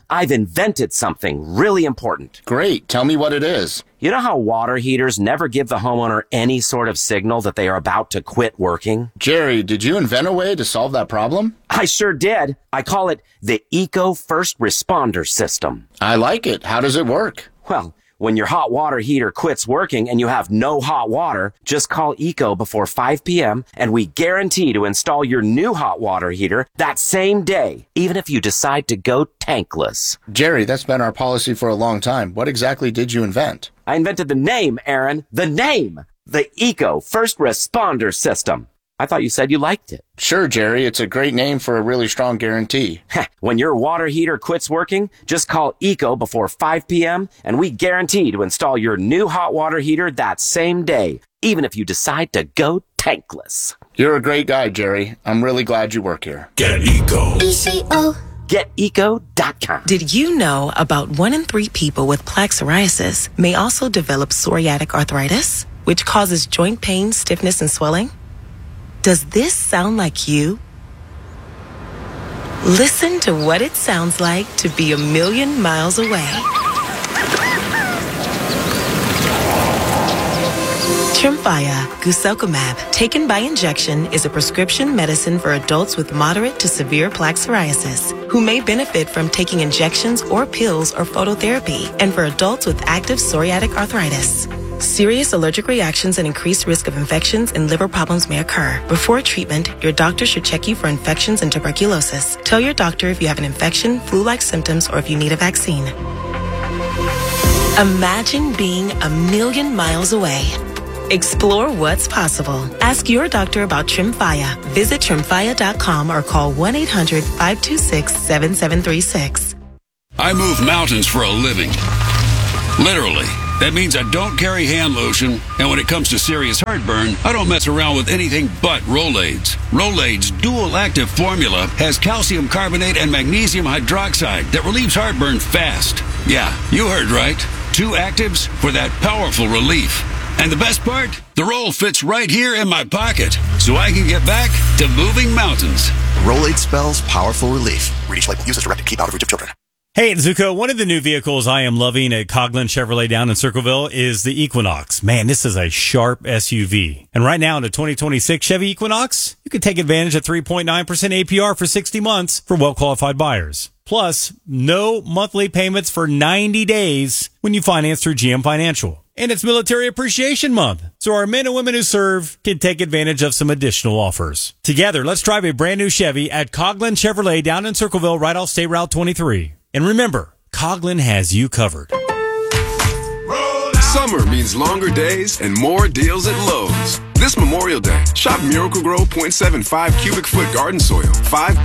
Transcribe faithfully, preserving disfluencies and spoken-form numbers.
I've invented something really important. Great. Tell me what it is. You know how water heaters never give the homeowner any sort of signal that they are about to quit working? Jerry, did you invent a way to solve that problem? I sure did. I call it the Eco First Responder System. I like it. How does it work? Well, when your hot water heater quits working and you have no hot water, just call Eco before five p.m. and we guarantee to install your new hot water heater that same day, even if you decide to go tankless. Jerry, that's been our policy for a long time. What exactly did you invent? I invented the name, Aaron. The name. The Eco First Responder System. I thought you said you liked it. Sure, Jerry. It's a great name for a really strong guarantee. When your water heater quits working, just call Eco before five p.m. and we guarantee to install your new hot water heater that same day, even if you decide to go tankless. You're a great guy, Jerry. I'm really glad you work here. Get Eco. E C O. Get eco dot com. Did you know about one in three people with plaque psoriasis may also develop psoriatic arthritis, which causes joint pain, stiffness, and swelling? Does this sound like you? Listen to what it sounds like to be a million miles away. Tremfya guselkumab, taken by injection, is a prescription medicine for adults with moderate to severe plaque psoriasis who may benefit from taking injections or pills or phototherapy, and for adults with active psoriatic arthritis. Serious allergic reactions and increased risk of infections and liver problems may occur. Before treatment, your doctor should check you for infections and tuberculosis. Tell your doctor if you have an infection, flu-like symptoms, or if you need a vaccine. Imagine being a million miles away. Explore what's possible. Ask your doctor about Tremfya. Visit tremfya dot com or call one eight hundred, five two six, seven seven three six. I move mountains for a living. Literally. That means I don't carry hand lotion, and when it comes to serious heartburn, I don't mess around with anything but Rolaids. Rolaids' dual-active formula has calcium carbonate and magnesium hydroxide that relieves heartburn fast. Yeah, you heard right. Two actives for that powerful relief. And the best part? The roll fits right here in my pocket, so I can get back to moving mountains. Rolade spells powerful relief. Read each label. Use as directed. Keep out of reach of children. Hey, Zuko, one of the new vehicles I am loving at Coghlan Chevrolet down in Circleville is the Equinox. Man, this is a sharp S U V. And right now in the twenty twenty-six Chevy Equinox, you can take advantage of three point nine percent A P R for sixty months for well-qualified buyers. Plus, no monthly payments for ninety days when you finance through G M Financial. And it's Military Appreciation Month, so our men and women who serve can take advantage of some additional offers. Together, let's drive a brand new Chevy at Coghlan Chevrolet down in Circleville right off State Route twenty-three. And remember, Coghlan has you covered. Summer means longer days and more deals at Lowe's. This Memorial Day, shop Miracle-Gro point seven five cubic foot garden soil, five